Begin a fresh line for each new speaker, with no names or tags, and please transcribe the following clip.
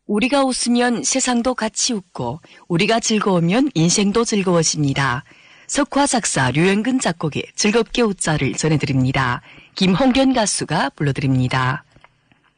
우리가 웃으면 세상도 같이 웃고 우리가 즐거우면 인생도 즐거워집니다. 석화 작사 류현근 작곡의 즐겁게 웃자를 전해드립니다. 김홍견 가수가 불러드립니다.